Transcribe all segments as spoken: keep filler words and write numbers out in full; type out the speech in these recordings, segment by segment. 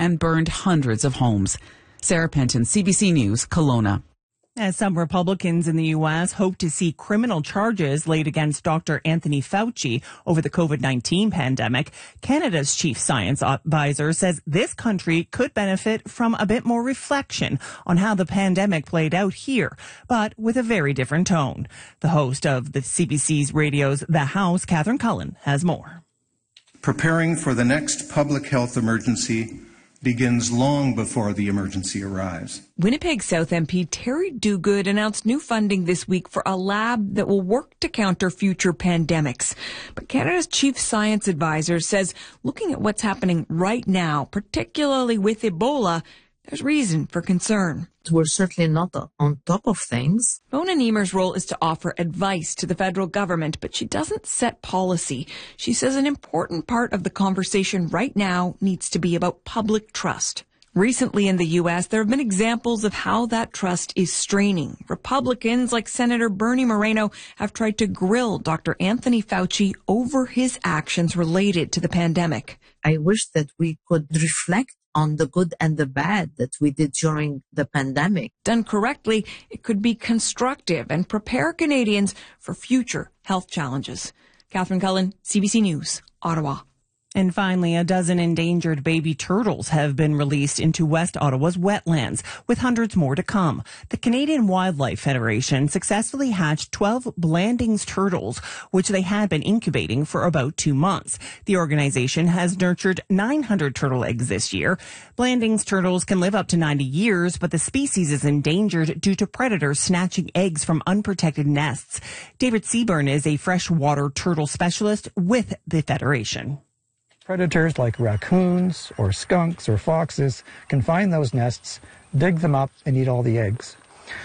and burned hundreds of homes. Sarah Penton, C B C News, Kelowna. As some Republicans in the U S hope to see criminal charges laid against Doctor Anthony Fauci over the COVID nineteen pandemic, Canada's chief science advisor says this country could benefit from a bit more reflection on how the pandemic played out here, but with a very different tone. The host of the C B C's radio's The House, Catherine Cullen, has more. Preparing for the next public health emergency begins long before the emergency arrives. Winnipeg South M P Terry Duguid announced new funding this week for a lab that will work to counter future pandemics. But Canada's chief science advisor says looking at what's happening right now, particularly with Ebola, there's reason for concern. We're certainly not on top of things. Mona Niemer's role is to offer advice to the federal government, but she doesn't set policy. She says an important part of the conversation right now needs to be about public trust. Recently in the U S, there have been examples of how that trust is straining. Republicans like Senator Bernie Moreno have tried to grill Doctor Anthony Fauci over his actions related to the pandemic. I wish that we could reflect on the good and the bad that we did during the pandemic. Done correctly, it could be constructive and prepare Canadians for future health challenges. Catherine Cullen, C B C News, Ottawa. And finally, a dozen endangered baby turtles have been released into West Ottawa's wetlands, with hundreds more to come. The Canadian Wildlife Federation successfully hatched twelve Blandings turtles, which they had been incubating for about two months. The organization has nurtured nine hundred turtle eggs this year. Blandings turtles can live up to ninety years, but the species is endangered due to predators snatching eggs from unprotected nests. David Seaburn is a freshwater turtle specialist with the Federation. Predators like raccoons or skunks or foxes can find those nests, dig them up, and eat all the eggs.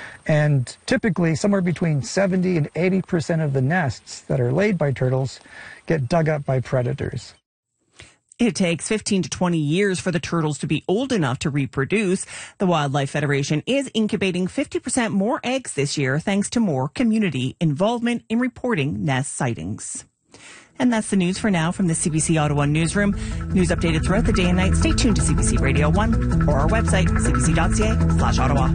And typically, somewhere between seventy and eighty percent of the nests that are laid by turtles get dug up by predators. It takes fifteen to twenty years for the turtles to be old enough to reproduce. The Wildlife Federation is incubating fifty percent more eggs this year thanks to more community involvement in reporting nest sightings. And that's the news for now from the C B C Ottawa newsroom. News updated throughout the day and night. Stay tuned to C B C Radio one or our website, c b c dot c a slash ottawa.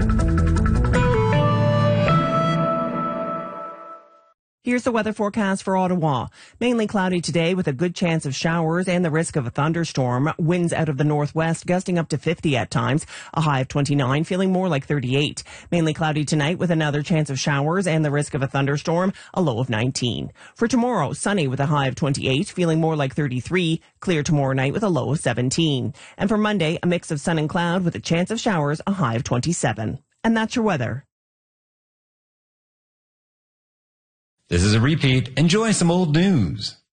Here's the weather forecast for Ottawa. Mainly cloudy today with a good chance of showers and the risk of a thunderstorm. Winds out of the northwest gusting up to fifty at times. A high of twenty-nine, feeling more like thirty-eight. Mainly cloudy tonight with another chance of showers and the risk of a thunderstorm. A low of nineteen. For tomorrow, sunny with a high of twenty-eight, feeling more like thirty-three. Clear tomorrow night with a low of seventeen. And for Monday, a mix of sun and cloud with a chance of showers. A high of twenty-seven. And that's your weather. This is a repeat. Enjoy some old news.